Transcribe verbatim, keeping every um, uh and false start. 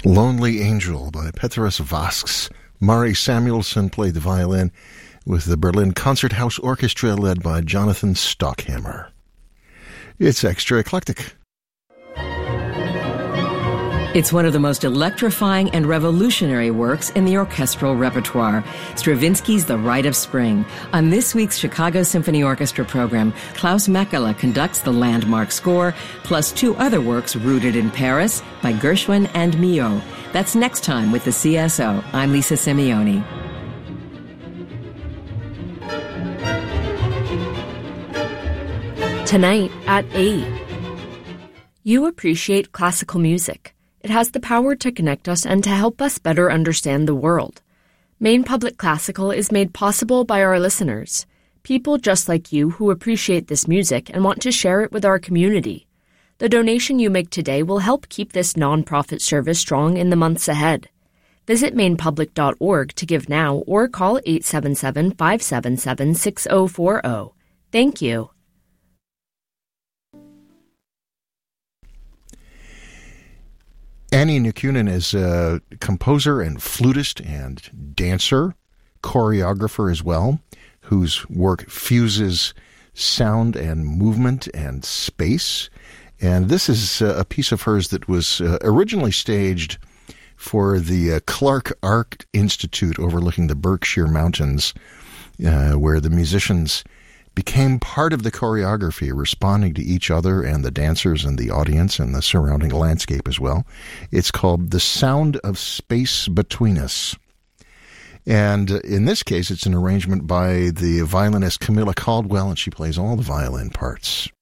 Lonely Angel by Petrus Vasks. Mari Samuelson played the violin with the Berlin Concerthouse Orchestra led by Jonathan Stockhammer. It's extra eclectic. It's one of the most electrifying and revolutionary works in the orchestral repertoire, Stravinsky's The Rite of Spring. On this week's Chicago Symphony Orchestra program, Klaus Mekela conducts the landmark score, plus two other works rooted in Paris by Gershwin and Milhaud. That's next time with the C S O. I'm Lisa Simeoni. Tonight at eight. You appreciate classical music. It has the power to connect us and to help us better understand the world. Maine Public Classical is made possible by our listeners, people just like you who appreciate this music and want to share it with our community. The donation you make today will help keep this nonprofit service strong in the months ahead. Visit maine public dot org to give now or call eight seven seven, five seven seven, six zero four zero. Thank you. Annie Nikunin is a composer and flutist and dancer, choreographer as well, whose work fuses sound and movement and space. And this is a piece of hers that was originally staged for the Clark Art Institute overlooking the Berkshire Mountains, uh, where the musicians became part of the choreography, responding to each other and the dancers and the audience and the surrounding landscape as well. It's called The Sound of Space Between Us. And in this case, it's an arrangement by the violinist Camilla Caldwell, and she plays all the violin parts.